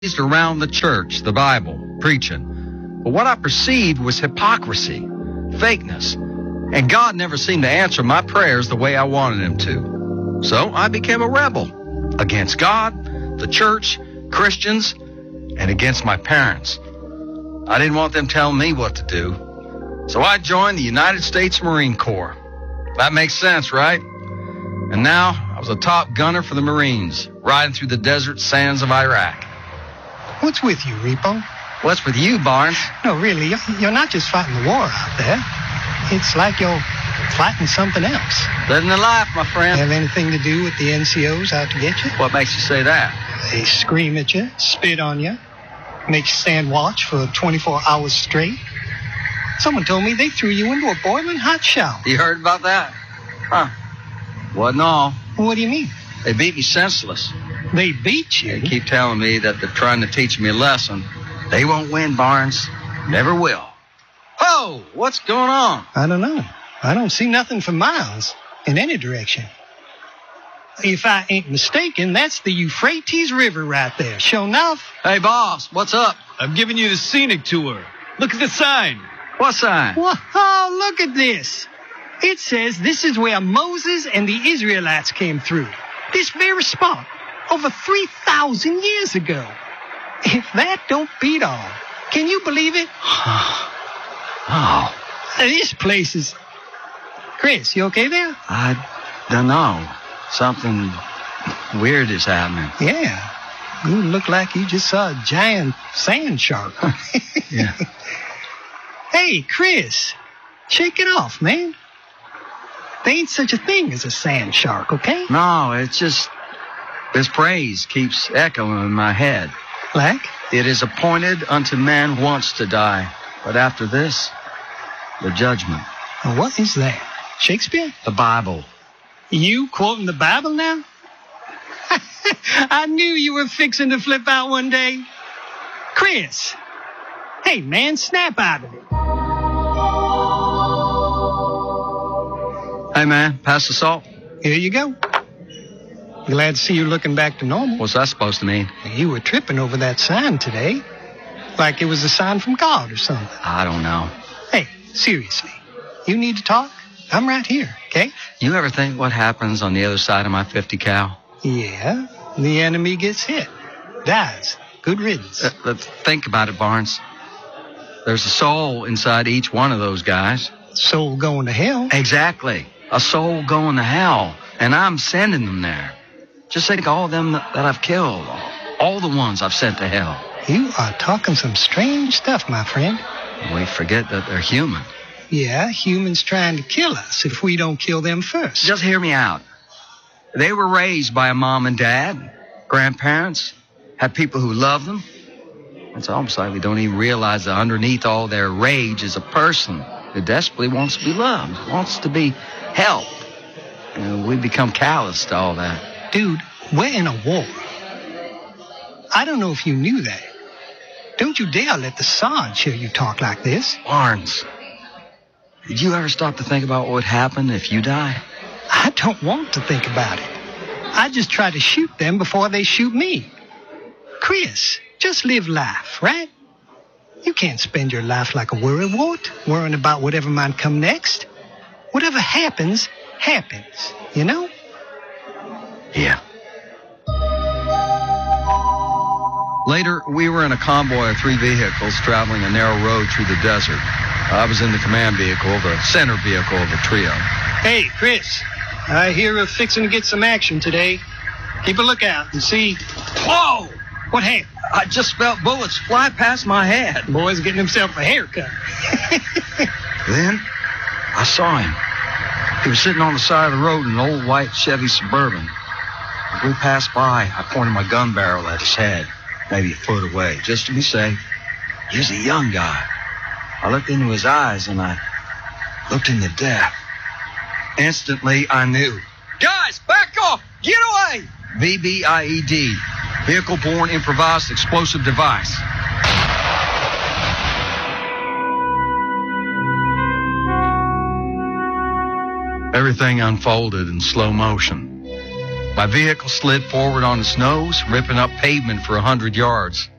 around the church, the Bible, preaching. But what I perceived was hypocrisy, fakeness, and God never seemed to answer my prayers the way I wanted him to. So I became a rebel against God, the church, Christians, and against my parents. I didn't want them telling me what to do. So I joined the United States Marine Corps. That makes sense, right? And now I was a top gunner for the Marines, riding through the desert sands of Iraq. What's with you, Repo? What's with you, Barnes? No, really, you're not just fighting the war out there. It's like you're fighting something else. Living the life, my friend. Have anything to do with the NCOs out to get you? What makes you say that? They scream at you, spit on you, make you stand watch for 24 hours straight. Someone told me they threw you into a boiling hot shower. You heard about that? Huh. Wasn't all. What do you mean? They beat me senseless. They beat you? They keep telling me that they're trying to teach me a lesson. They won't win, Barnes. Never will. Oh, what's going on? I don't know. I don't see nothing for miles in any direction. If I ain't mistaken, that's the Euphrates River right there. Sure enough. Hey, boss, what's up? I'm giving you the scenic tour. Look at the sign. What sign? Whoa, look at this. It says this is where Moses and the Israelites came through. This very spot, over 3,000 years ago. If that don't beat all, can you believe it? Oh. This place is... Chris, you okay there? I don't know. Something weird is happening. Yeah. You look like you just saw a giant sand shark. Yeah. Hey, Chris, shake it off, man. There ain't such a thing as a sand shark, okay? No, it's just... this praise keeps echoing in my head. Like? It is appointed unto man once to die, but after this, the judgment. Well, what is that? Shakespeare? The Bible. You quoting the Bible now? I knew you were fixing to flip out one day. Chris, hey, man, snap out of it. Hey, man, pass the salt. Here you go. Glad to see you looking back to normal. What's that supposed to mean? You were tripping over that sign today. Like it was a sign from God or something. I don't know. Hey, seriously, you need to talk? I'm right here, okay? You ever think what happens on the other side of my 50 cal? Yeah, the enemy gets hit. Dies. Good riddance. Let's think about it, Barnes. There's a soul inside each one of those guys. Soul going to hell. Exactly. A soul going to hell. And I'm sending them there. Just think of all of them that I've killed. All the ones I've sent to hell. You are talking some strange stuff, my friend. We forget that they're human. Yeah, humans trying to kill us if we don't kill them first. Just hear me out. They were raised by a mom and dad, grandparents, had people who love them. It's almost like we don't even realize that underneath all their rage is a person who desperately wants to be loved, wants to be helped. We become callous to all that. Dude, we're in a war. I don't know if you knew that. Don't you dare let the Sarge hear you talk like this. Barnes, did you ever stop to think about what would happen if you die? I don't want to think about it. I just try to shoot them before they shoot me. Chris, just live life, right? You can't spend your life like a worrywart, worrying about whatever might come next. Whatever happens, happens, you know? Yeah. Later, we were in a convoy of 3 vehicles traveling a narrow road through the desert. I was in the command vehicle, the center vehicle of the trio. Hey, Chris, I hear we're fixing to get some action today. Keep a lookout and see. Whoa! What happened? I just felt bullets fly past my head. The boy's getting himself a haircut. Then, I saw him. He was sitting on the side of the road in an old white Chevy Suburban. As we passed by, I pointed my gun barrel at his head, maybe a foot away, just to be safe. He was a young guy. I looked into his eyes, and I looked into death. Instantly, I knew. Guys, back off! Get away! VBIED, Vehicle-Borne Improvised Explosive Device. Everything unfolded in slow motion. My vehicle slid forward on its nose, ripping up pavement for 100 yards.